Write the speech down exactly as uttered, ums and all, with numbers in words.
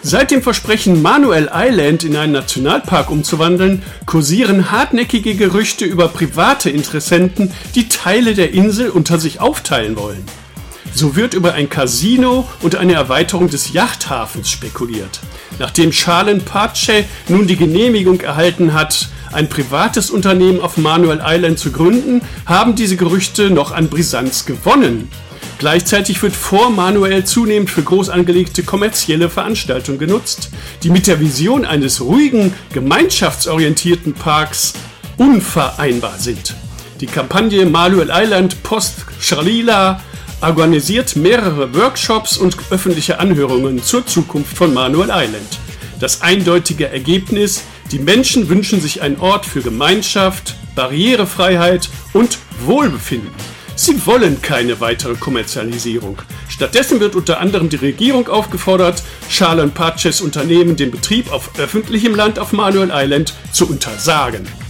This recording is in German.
Seit dem Versprechen, Manuel Island in einen Nationalpark umzuwandeln, kursieren hartnäckige Gerüchte über private Interessenten, die Teile der Insel unter sich aufteilen wollen. So wird über ein Casino und eine Erweiterung des Yachthafens spekuliert. Nachdem Shalan Pache nun die Genehmigung erhalten hat, ein privates Unternehmen auf Manuel Island zu gründen, haben diese Gerüchte noch an Brisanz gewonnen. Gleichzeitig wird Fort Manuel zunehmend für groß angelegte kommerzielle Veranstaltungen genutzt, die mit der Vision eines ruhigen, gemeinschaftsorientierten Parks unvereinbar sind. Die Kampagne Manuel Island Post-Shalila organisiert mehrere Workshops und öffentliche Anhörungen zur Zukunft von Manuel Island. Das eindeutige Ergebnis: Die Menschen wünschen sich einen Ort für Gemeinschaft, Barrierefreiheit und Wohlbefinden. Sie wollen keine weitere Kommerzialisierung. Stattdessen wird unter anderem die Regierung aufgefordert, Shalan Paches Unternehmen den Betrieb auf öffentlichem Land auf Manuel Island zu untersagen.